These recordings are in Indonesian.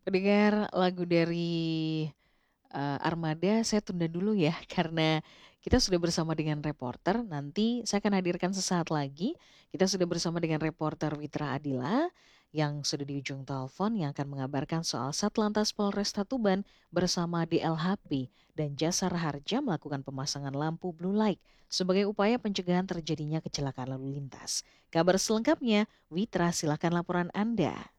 Pendengar lagu dari Armada saya tunda dulu ya karena kita sudah bersama dengan reporter. Nanti saya akan hadirkan sesaat lagi. Kita sudah bersama dengan reporter Witra Adila yang sudah di ujung telepon yang akan mengabarkan soal Satlantas Polresta Tuban bersama DLHP dan Jasara Harja melakukan pemasangan lampu blue light sebagai upaya pencegahan terjadinya kecelakaan lalu lintas. Kabar selengkapnya, Witra silakan laporan Anda.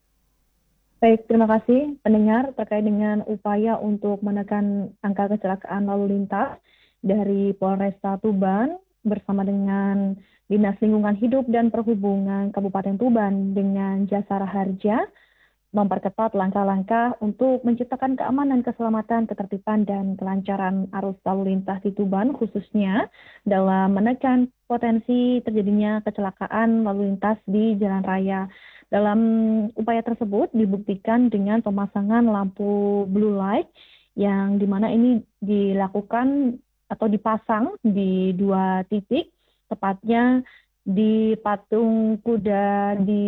Baik, terima kasih pendengar terkait dengan upaya untuk menekan angka kecelakaan lalu lintas dari Polresta Tuban bersama dengan Dinas Lingkungan Hidup dan Perhubungan Kabupaten Tuban dengan Jasara Harja memperketat langkah-langkah untuk menciptakan keamanan, keselamatan, ketertiban, dan kelancaran arus lalu lintas di Tuban, khususnya dalam menekan potensi terjadinya kecelakaan lalu lintas di jalan raya. Dalam upaya tersebut dibuktikan dengan pemasangan lampu blue light yang dimana ini dilakukan atau dipasang di dua titik, tepatnya di patung kuda di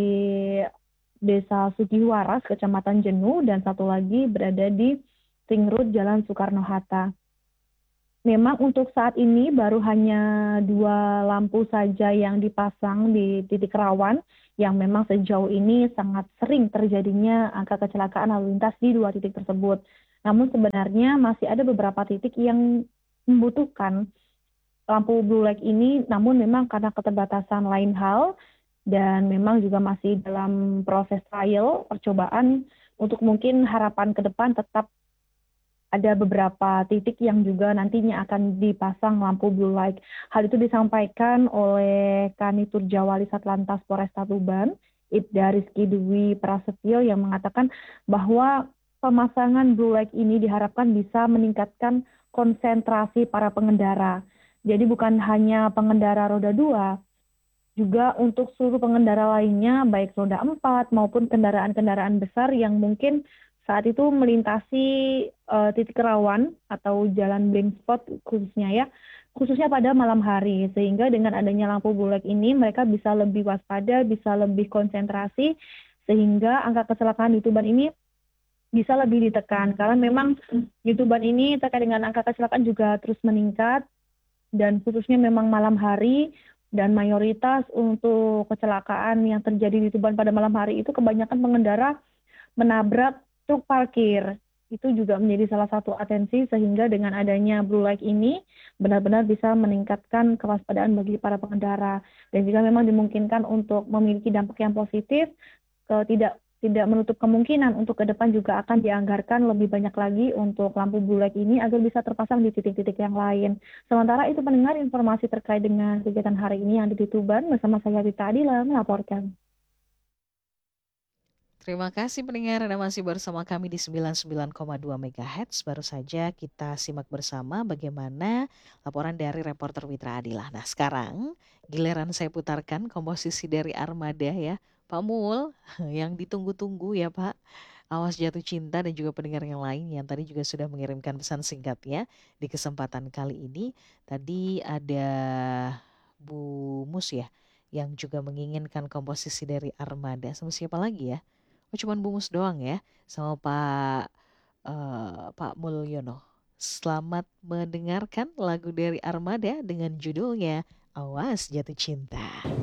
Desa Sugiwaras, Kecamatan Jenu, dan satu lagi berada di Ring Road Jalan Soekarno-Hatta. Memang untuk saat ini baru hanya dua lampu saja yang dipasang di titik rawan yang memang sejauh ini sangat sering terjadinya angka kecelakaan lalu lintas di dua titik tersebut. Namun sebenarnya masih ada beberapa titik yang membutuhkan lampu blue light ini, namun memang karena keterbatasan lain hal dan memang juga masih dalam proses trial, percobaan untuk mungkin harapan ke depan tetap ada beberapa titik yang juga nantinya akan dipasang lampu blue light. Hal itu disampaikan oleh Kanitur Jawali Satlantas Polresta Tuban, Ibda Rizky Dwi Prasetyo yang mengatakan bahwa pemasangan blue light ini diharapkan bisa meningkatkan konsentrasi para pengendara. Jadi bukan hanya pengendara roda 2, juga untuk seluruh pengendara lainnya, baik roda 4 maupun kendaraan-kendaraan besar yang mungkin saat itu melintasi titik rawan atau jalan blind spot khususnya pada malam hari. Sehingga dengan adanya lampu blue light ini mereka bisa lebih waspada, bisa lebih konsentrasi, sehingga angka kecelakaan di Tuban ini bisa lebih ditekan. Karena memang di Tuban ini terkait dengan angka kecelakaan juga terus meningkat, dan khususnya memang malam hari, dan mayoritas untuk kecelakaan yang terjadi di Tuban pada malam hari itu kebanyakan pengendara menabrak truk parkir. Itu juga menjadi salah satu atensi sehingga dengan adanya blue light ini benar-benar bisa meningkatkan kewaspadaan bagi para pengendara dan juga memang dimungkinkan untuk memiliki dampak yang positif, tidak tidak menutup kemungkinan untuk ke depan juga akan dianggarkan lebih banyak lagi untuk lampu blue light ini agar bisa terpasang di titik-titik yang lain. Sementara itu pendengar informasi terkait dengan kegiatan hari ini yang ada di Tuban bersama saya Rita Adila melaporkan. Terima kasih pendengar Anda masih bersama kami di 99,2 MHz. Baru saja kita simak bersama bagaimana laporan dari reporter Witra Adilah. Nah sekarang giliran saya putarkan komposisi dari Armada ya. Pak Mul yang ditunggu-tunggu ya Pak. Awas jatuh cinta dan juga pendengar yang lain yang tadi juga sudah mengirimkan pesan singkatnya di kesempatan kali ini. Tadi ada Bu Mus ya yang juga menginginkan komposisi dari Armada. Sama siapa lagi ya? Oh cuman bungus doang ya sama Pak Mulyono. Selamat mendengarkan lagu dari Armada dengan judulnya Awas Jatuh Cinta.